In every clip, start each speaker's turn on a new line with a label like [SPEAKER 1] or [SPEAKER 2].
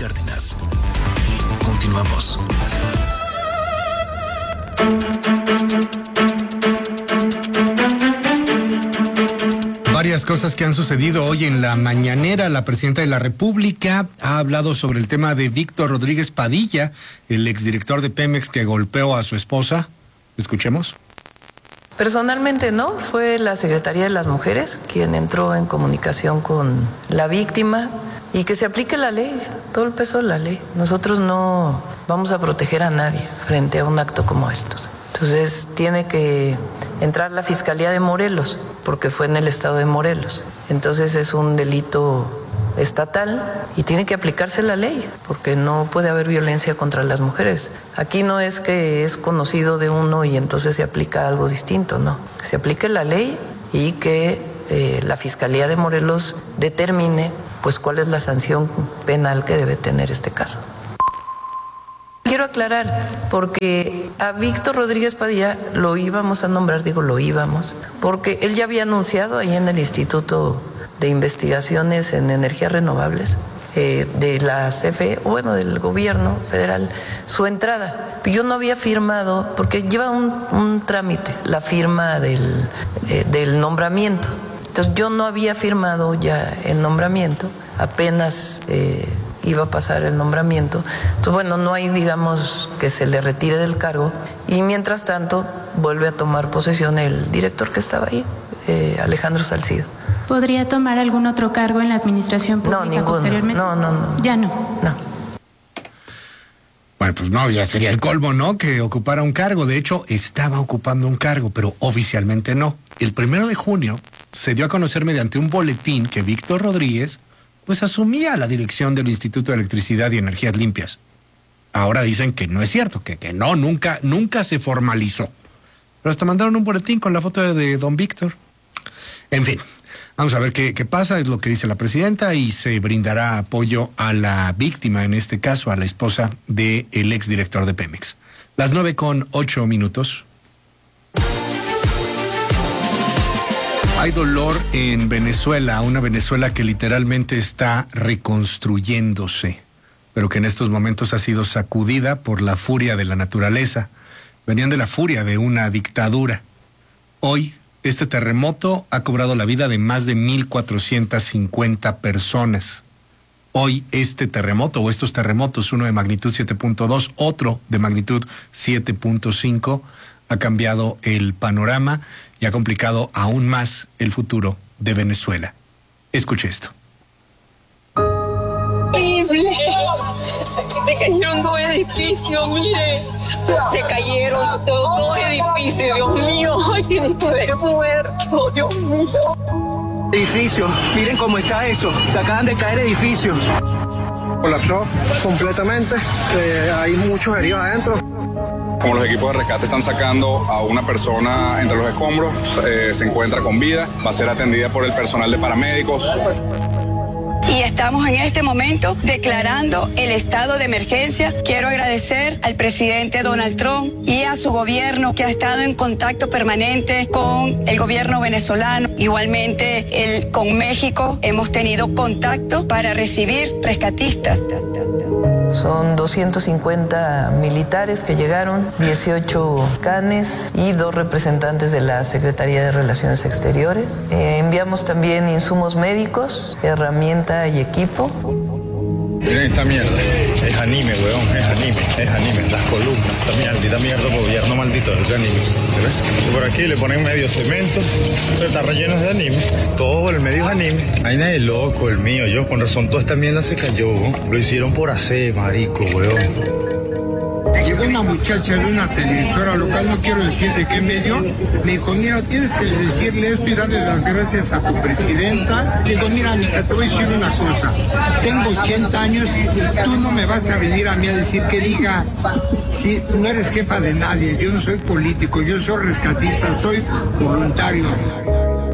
[SPEAKER 1] Cárdenas. Continuamos.
[SPEAKER 2] Varias cosas que han sucedido hoy en la mañanera. La presidenta de la República ha hablado sobre el tema de Víctor Rodríguez Padilla, el exdirector de Pemex que golpeó a su esposa. Escuchemos.
[SPEAKER 3] Personalmente no, fue la Secretaría de las Mujeres quien entró en comunicación con la víctima y que se aplique la ley, todo el peso de la ley. Nosotros no vamos a proteger a nadie frente a un acto como estos. Entonces tiene que entrar la Fiscalía de Morelos, porque fue en el estado de Morelos. Entonces es un delito estatal y tiene que aplicarse la ley, porque no puede haber violencia contra las mujeres. Aquí no es que es conocido de uno y entonces se aplica algo distinto, no. Que se aplique la ley y que la Fiscalía de Morelos determine pues cuál es la sanción penal que debe tener este caso. Quiero aclarar, porque a Víctor Rodríguez Padilla lo íbamos a nombrar, porque él ya había anunciado ahí en el Instituto de Investigaciones en Energías Renovables de la CFE, del gobierno federal, su entrada. Yo no había firmado, porque lleva un trámite, la firma del nombramiento. Entonces yo no había firmado ya el nombramiento, apenas iba a pasar el nombramiento. Entonces, no hay, que se le retire del cargo. Y mientras tanto, vuelve a tomar posesión el director que estaba ahí, Alejandro Salcido.
[SPEAKER 4] ¿Podría tomar algún otro cargo en la administración pública?
[SPEAKER 3] No, ninguno.
[SPEAKER 4] Posteriormente?
[SPEAKER 3] No.
[SPEAKER 4] ¿Ya no?
[SPEAKER 3] No.
[SPEAKER 2] Bueno, pues no, ya sería el colmo, ¿no? Que ocupara un cargo. De hecho, estaba ocupando un cargo, pero oficialmente no. El 1 de junio se dio a conocer mediante un boletín que Víctor Rodríguez asumía la dirección del Instituto de Electricidad y Energías Limpias. Ahora dicen que no es cierto, que no, nunca se formalizó. Pero hasta mandaron un boletín con la foto de don Víctor. En fin, vamos a ver qué pasa, es lo que dice la presidenta, y se brindará apoyo a la víctima, en este caso a la esposa del exdirector de Pemex. Las 9:08. Hay dolor en Venezuela, una Venezuela que literalmente está reconstruyéndose, pero que en estos momentos ha sido sacudida por la furia de la naturaleza. Venían de la furia de una dictadura. Hoy, este terremoto ha cobrado la vida de más de 1,450 personas. Hoy este terremoto o estos terremotos, uno de magnitud 7.2, otro de magnitud 7.5, ha cambiado el panorama y ha complicado aún más el futuro de Venezuela. Escuche esto.
[SPEAKER 5] Se cayeron 2 edificios, mire. Se cayeron 2 edificios, Dios mío. Ay, tiene que haber muerto, Dios mío.
[SPEAKER 6] Edificios, miren cómo está eso. Se acaban de caer edificios.
[SPEAKER 7] Colapsó completamente. Hay muchos heridos adentro.
[SPEAKER 8] Como los equipos de rescate están sacando a una persona entre los escombros, se encuentra con vida, va a ser atendida por el personal de paramédicos.
[SPEAKER 5] Y estamos en este momento declarando el estado de emergencia. Quiero agradecer al presidente Donald Trump y a su gobierno que ha estado en contacto permanente con el gobierno venezolano. Igualmente con México hemos tenido contacto para recibir rescatistas.
[SPEAKER 3] Son 250 militares que llegaron, 18 canes y 2 representantes de la Secretaría de Relaciones Exteriores. Enviamos también insumos médicos, herramienta y equipo.
[SPEAKER 9] Miren esta mierda, es anime, weón, es anime, las columnas, esta maldita mierda, gobierno maldito, es de anime, ¿ves? Y por aquí le ponen medio cemento, pero está relleno de anime, todo el medio es anime. Ay, nadie loco, el mío, yo, con razón toda esta mierda se cayó, lo hicieron por hacer, marico, weón.
[SPEAKER 10] Llegó una muchacha de una televisora local, no quiero decir de qué medio, me dijo, mira, tienes que decirle esto y darle las gracias a tu presidenta. Digo, mira, mija, te voy a decir una cosa, tengo 80 años, tú no me vas a venir a mí a decir que diga, si no eres jefa de nadie, yo no soy político, yo soy rescatista, soy voluntario.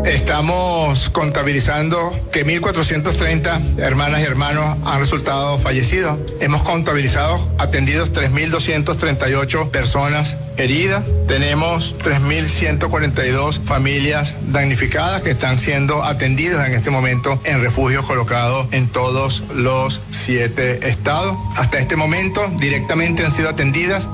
[SPEAKER 9] Estamos contabilizando que 1.430 hermanas y hermanos han resultado fallecidos. Hemos contabilizado atendidos 3.238 personas heridas. Tenemos 3.142 familias damnificadas que están siendo atendidas en este momento en refugios colocados en todos los 7 estados. Hasta este momento directamente han sido atendidas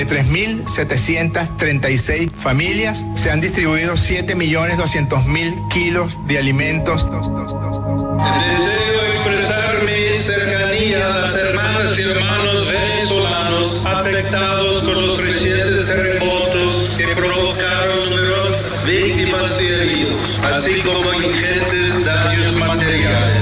[SPEAKER 9] 73.736 familias. Se han distribuido 7.200.000 kilos de alimentos.
[SPEAKER 11] Deseo expresar mi cercanía a las hermanas y hermanos venezolanos afectados por los recientes terremotos que provocaron numerosas víctimas y heridos, así como ingentes daños materiales.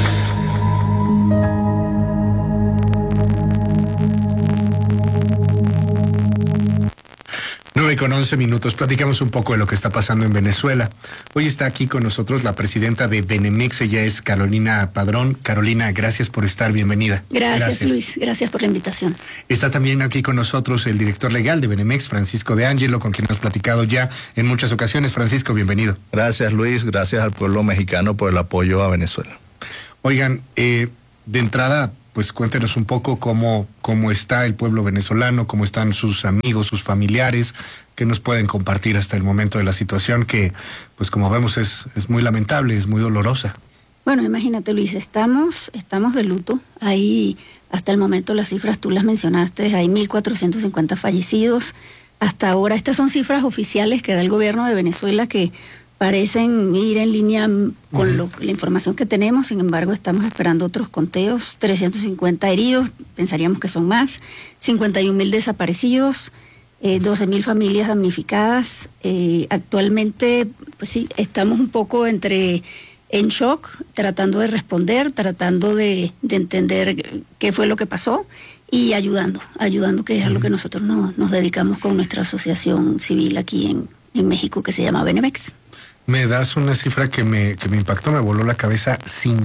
[SPEAKER 2] Con 11 minutos, platicamos un poco de lo que está pasando en Venezuela. Hoy está aquí con nosotros la presidenta de Benemex, ella es Carolina Padrón. Carolina, gracias por estar, bienvenida.
[SPEAKER 12] Gracias, Luis, gracias por la invitación.
[SPEAKER 2] Está también aquí con nosotros el director legal de Benemex, Francisco de Ángelo, con quien hemos platicado ya en muchas ocasiones. Francisco, bienvenido.
[SPEAKER 13] Gracias, Luis, gracias al pueblo mexicano por el apoyo a Venezuela.
[SPEAKER 2] Oigan, de entrada, pues cuéntenos un poco cómo está el pueblo venezolano, cómo están sus amigos, sus familiares, que nos pueden compartir hasta el momento de la situación que, pues como vemos, es muy lamentable, es muy dolorosa.
[SPEAKER 12] Bueno, imagínate, Luis, estamos de luto. Hay, hasta el momento, las cifras tú las mencionaste, hay 1.450 fallecidos. Hasta ahora, estas son cifras oficiales que da el gobierno de Venezuela que parecen ir en línea con la información que tenemos. Sin embargo, estamos esperando otros conteos. 350 heridos, pensaríamos que son más. 51.000 desaparecidos. 12.000 familias damnificadas. Actualmente, pues sí, estamos un poco en shock, tratando de responder, tratando de entender qué fue lo que pasó y ayudando, que es a lo que nosotros nos dedicamos con nuestra asociación civil aquí en México, que se llama Benemex.
[SPEAKER 2] Me das una cifra que me impactó, me voló la cabeza,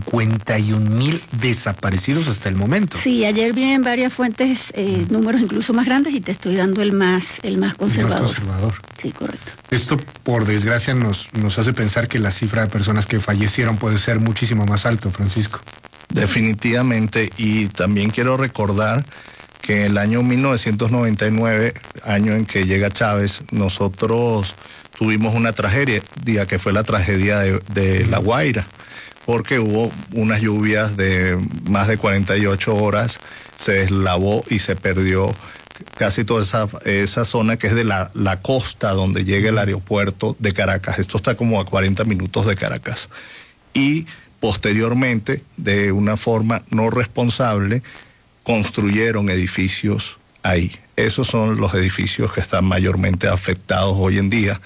[SPEAKER 2] 51.000 desaparecidos hasta el momento.
[SPEAKER 12] Sí, ayer vi en varias fuentes números incluso más grandes y te estoy dando el más conservador.
[SPEAKER 2] El más conservador.
[SPEAKER 12] Sí, correcto.
[SPEAKER 2] Esto, por desgracia, nos hace pensar que la cifra de personas que fallecieron puede ser muchísimo más alto, Francisco.
[SPEAKER 13] Definitivamente, y también quiero recordar que el año 1999, año en que llega Chávez, nosotros tuvimos una tragedia, que fue la tragedia de La Guaira, porque hubo unas lluvias de más de 48 horas, se deslavó y se perdió casi toda esa zona que es de la costa donde llega el aeropuerto de Caracas. Esto está como a 40 minutos de Caracas. Y posteriormente, de una forma no responsable, construyeron edificios ahí. Esos son los edificios que están mayormente afectados hoy en día.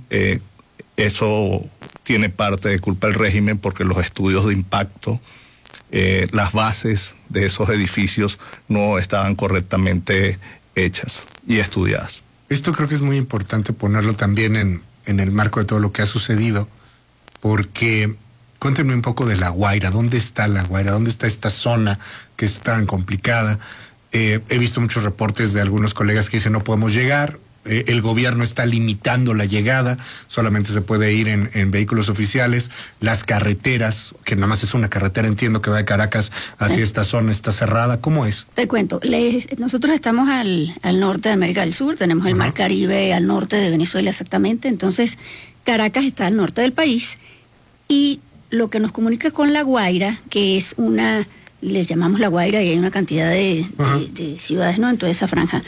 [SPEAKER 13] Eso tiene parte de culpa del régimen porque los estudios de impacto, las bases de esos edificios no estaban correctamente hechas y estudiadas.
[SPEAKER 2] Esto creo que es muy importante ponerlo también en el marco de todo lo que ha sucedido, porque cuéntenme un poco de La Guaira. ¿Dónde está La Guaira? ¿Dónde está esta zona que es tan complicada? He visto muchos reportes de algunos colegas que dicen no podemos llegar, el gobierno está limitando la llegada, solamente se puede ir en vehículos oficiales, las carreteras, que nada más es una carretera, entiendo que va de Caracas hacia esta zona, está cerrada. ¿Cómo es?
[SPEAKER 12] Te cuento, nosotros estamos al norte de América del Sur, tenemos el Mar Caribe al norte de Venezuela exactamente, entonces Caracas está al norte del país y lo que nos comunica con La Guaira, que es les llamamos La Guaira y hay una cantidad de ciudades, ¿no?, en toda esa franja.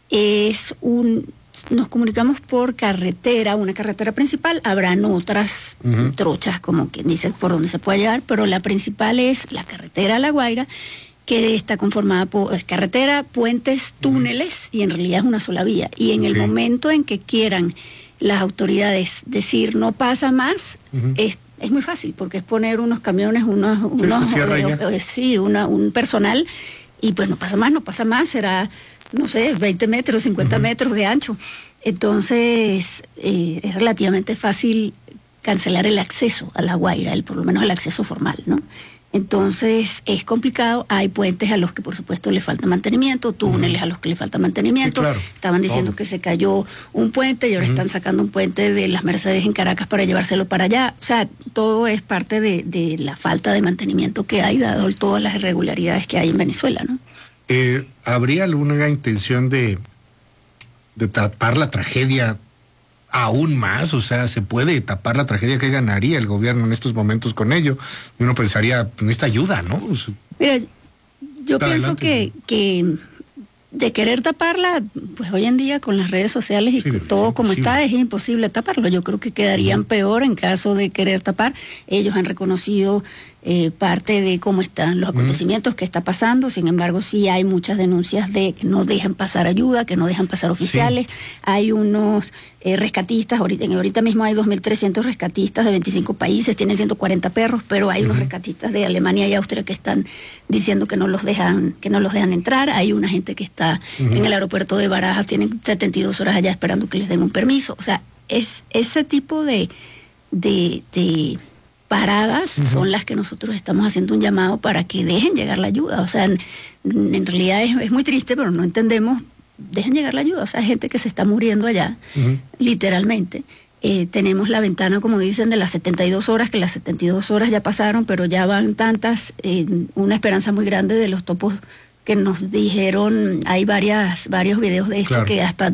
[SPEAKER 12] Nos comunicamos por carretera, una carretera principal, habrán otras trochas, como quien dice, por donde se puede llegar, pero la principal es la carretera La Guaira, que está conformada por carretera, puentes, túneles, y en realidad es una sola vía. Y en el momento en que quieran las autoridades decir no pasa más, es muy fácil, porque es poner unos camiones, un personal, y pues no pasa más, será, no sé, 20 metros, 50 metros de ancho. Entonces, es relativamente fácil cancelar el acceso a La Guaira, por lo menos el acceso formal, ¿no? Entonces es complicado. Hay puentes a los que por supuesto le falta mantenimiento, túneles a los que le falta mantenimiento.
[SPEAKER 2] Sí, claro.
[SPEAKER 12] Estaban diciendo que se cayó un puente y ahora están sacando un puente de las Mercedes en Caracas para llevárselo para allá. O sea, todo es parte de la falta de mantenimiento que hay, dado todas las irregularidades que hay en Venezuela, ¿no?
[SPEAKER 2] ¿Habría alguna intención de tapar la tragedia aún más? O sea, ¿se puede tapar la tragedia? ¿Qué ganaría el gobierno en estos momentos con ello? Uno pensaría, esta ayuda, ¿no? O sea,
[SPEAKER 12] mira, yo pienso que de querer taparla, pues hoy en día con las redes sociales y todo como está, es imposible taparlo. Yo creo que quedarían peor en caso de querer tapar. Ellos han reconocido parte de cómo están los acontecimientos, que está pasando. Sin embargo, sí hay muchas denuncias de que no dejan pasar ayuda, que no dejan pasar oficiales. Hay unos rescatistas, ahorita mismo hay 2.300 rescatistas de 25 países, tienen 140 perros, pero hay unos rescatistas de Alemania y Austria que están diciendo que no los dejan entrar. Hay una gente que está en el aeropuerto de Barajas, tienen 72 horas allá esperando que les den un permiso. O sea, es ese tipo de paradas son las que nosotros estamos haciendo un llamado para que dejen llegar la ayuda. O sea, en realidad es muy triste, pero no entendemos, dejen llegar la ayuda. O sea, hay gente que se está muriendo allá, literalmente. Tenemos la ventana, como dicen, de las 72 horas, que las 72 horas ya pasaron, pero ya van tantas, una esperanza muy grande de los topos que nos dijeron. Hay varios videos de esto, que hasta